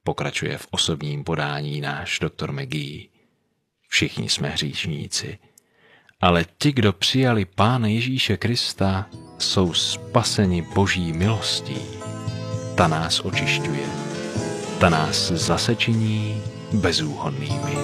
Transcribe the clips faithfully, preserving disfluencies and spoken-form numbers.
pokračuje v osobním podání náš doktor McGee. Všichni jsme hříšníci, ale ti, kdo přijali Pána Ježíše Krista, jsou spaseni Boží milostí. Ta nás očišťuje, ta nás zase činí bezúhonnými.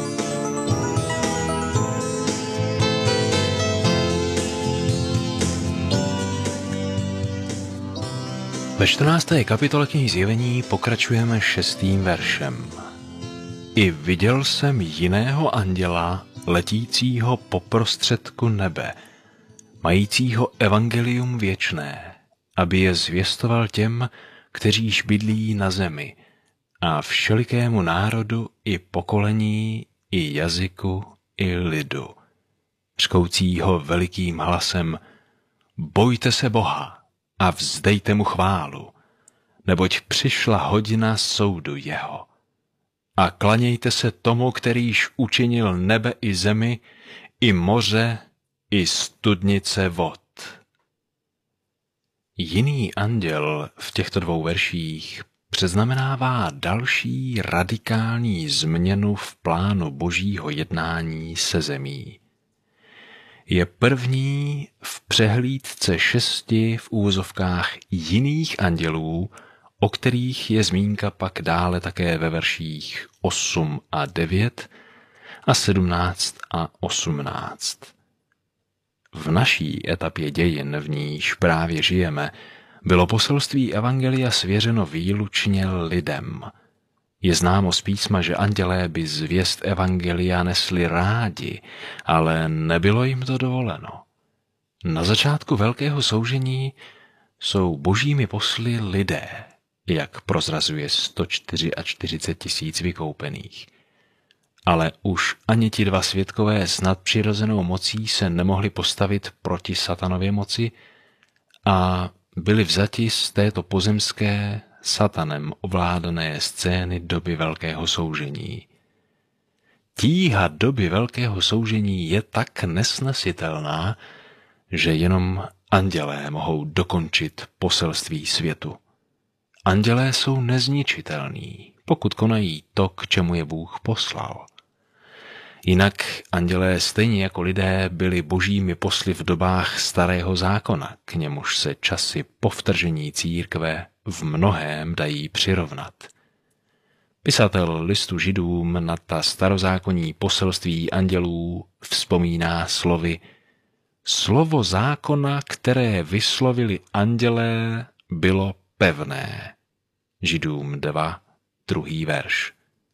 Ve čtrnácté kapitole knihy Zjevení pokračujeme šestým veršem. I viděl jsem jiného anděla, letícího po prostředku nebe, majícího evangelium věčné, aby je zvěstoval těm, kteříž bydlí na zemi, a všelikému národu i pokolení, i jazyku, i lidu. Řkoucího velikým hlasem: Bojte se Boha a vzdejte mu chválu, neboť přišla hodina soudu jeho. A klanějte se tomu, kterýž učinil nebe i zemi, i moře, i studnice vod. Jiný anděl v těchto dvou verších předznamenává další radikální změnu v plánu Božího jednání se zemí. Je první v přehlídce šesti v úvozovkách jiných andělů, o kterých je zmínka pak dále také ve verších osm a devět a sedmnáct a osmnáct. V naší etapě dějin, v níž právě žijeme, bylo poselství evangelia svěřeno výlučně lidem. Je známo z písma, že andělé by zvěst evangelia nesli rádi, ale nebylo jim to dovoleno. Na začátku velkého soužení jsou božími posly lidé, jak prozrazuje sto čtyřicet čtyři tisíc vykoupených. Ale už ani ti dva svědkové s nadpřirozenou mocí se nemohli postavit proti satanově moci a byli vzati z této pozemské, satanem ovládané scény doby velkého soužení. Tíha doby velkého soužení je tak nesnesitelná, že jenom andělé mohou dokončit poselství světu. Andělé jsou nezničitelní, pokud konají to, k čemu je Bůh poslal. Jinak andělé stejně jako lidé byli božími posly v dobách starého zákona, k němuž se časy po vtržení církve v mnohém dají přirovnat. Pisatel listu Židům na ta starozákonní poselství andělů vzpomíná slovy: Slovo zákona, které vyslovili andělé, bylo pevné. Židům dva, druhý verš.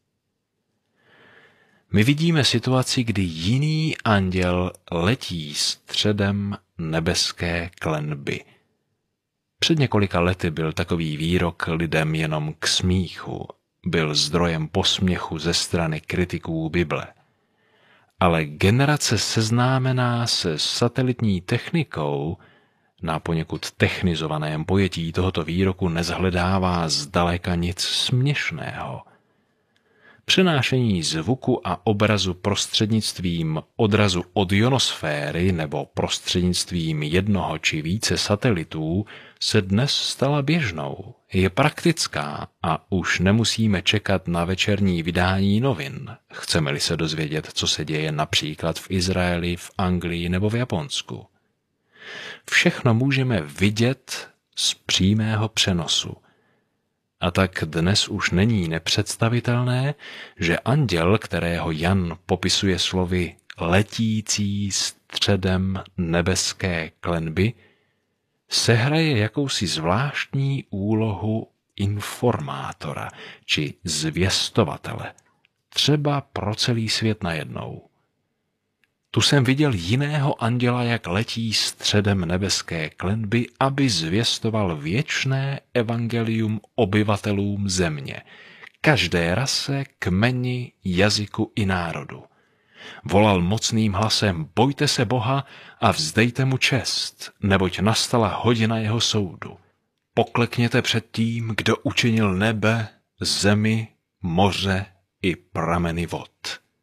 My vidíme situaci, kdy jiný anděl letí středem nebeské klenby. Před několika lety byl takový výrok lidem jenom k smíchu, byl zdrojem posměchu ze strany kritiků Bible. Ale generace seznámená se satelitní technikou na poněkud technizovaném pojetí tohoto výroku nezhledává zdaleka nic směšného. Přenášení zvuku a obrazu prostřednictvím odrazu od ionosféry nebo prostřednictvím jednoho či více satelitů se dnes stala běžnou, je praktická a už nemusíme čekat na večerní vydání novin, chceme-li se dozvědět, co se děje například v Izraeli, v Anglii nebo v Japonsku. Všechno můžeme vidět z přímého přenosu. A tak dnes už není nepředstavitelné, že anděl, kterého Jan popisuje slovy letící středem nebeské klenby, sehraje jakousi zvláštní úlohu informátora či zvěstovatele, třeba pro celý svět najednou. Tu jsem viděl jiného anděla, jak letí středem nebeské klenby, aby zvěstoval věčné evangelium obyvatelům země, každé rase, kmeni, jazyku i národu. Volal mocným hlasem: Bojte se Boha a vzdejte mu čest, neboť nastala hodina jeho soudu. Poklekněte před tím, kdo učinil nebe, zemi, moře i prameny vod.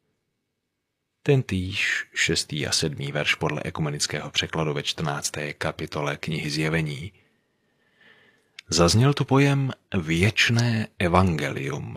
Tentýž šestý a sedmý verš podle ekumenického překladu ve čtrnácté kapitole knihy Zjevení. Zazněl tu pojem věčné evangelium.